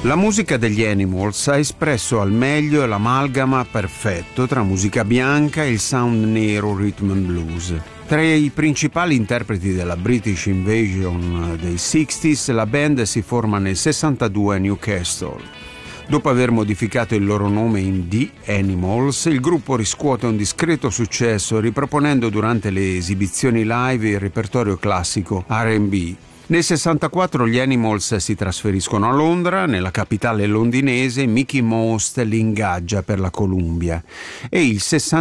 La musica degli Animals ha espresso al meglio l'amalgama perfetto tra musica bianca e il sound nero rhythm and blues. Tra i principali interpreti della British Invasion dei 60s, la band si forma nel 62 a Newcastle. Dopo aver modificato il loro nome in The Animals, il gruppo riscuote un discreto successo riproponendo durante le esibizioni live il repertorio classico R&B. Nel 64 gli Animals si trasferiscono a Londra, nella capitale londinese Mickey Most li ingaggia per la Columbia e il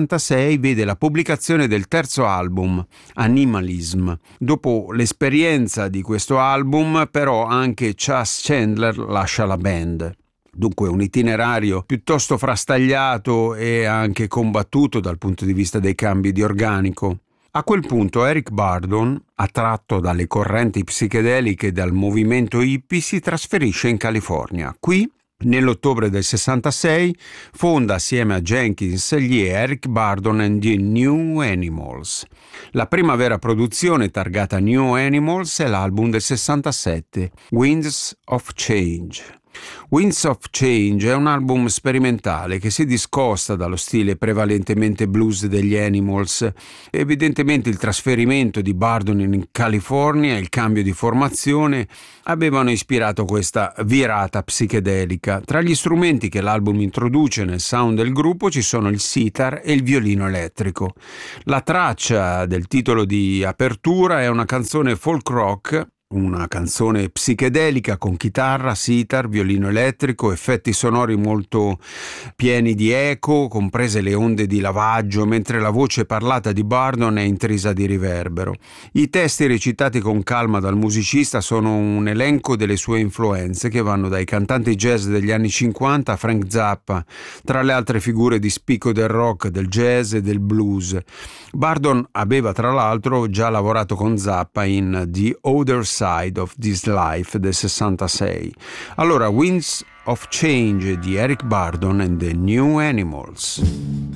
66 vede la pubblicazione del terzo album, Animalism. Dopo l'esperienza di questo album, però, anche Chas Chandler lascia la band. Dunque un itinerario piuttosto frastagliato e anche combattuto dal punto di vista dei cambi di organico. A quel punto Eric Burdon, attratto dalle correnti psichedeliche e dal movimento hippie, si trasferisce in California. Qui, nell'ottobre del 66, fonda assieme a Jenkins gli Eric Burdon and the New Animals. La prima vera produzione targata New Animals è l'album del 67, Winds of Change. Winds of Change è un album sperimentale che si discosta dallo stile prevalentemente blues degli Animals. Evidentemente il trasferimento di Burdon in California e il cambio di formazione avevano ispirato questa virata psichedelica. Tra gli strumenti che l'album introduce nel sound del gruppo ci sono il sitar e il violino elettrico. La traccia del titolo di apertura è una canzone folk rock, una canzone psichedelica con chitarra, sitar, violino elettrico, effetti sonori molto pieni di eco, comprese le onde di lavaggio, mentre la voce parlata di Burdon è intrisa di riverbero. I testi recitati con calma dal musicista sono un elenco delle sue influenze che vanno dai cantanti jazz degli anni 50 a Frank Zappa, tra le altre figure di spicco del rock, del jazz e del blues. Burdon aveva tra l'altro già lavorato con Zappa in The Other Side of This Life del 66. Allora, Winds of Change di Eric Burdon and the New Animals.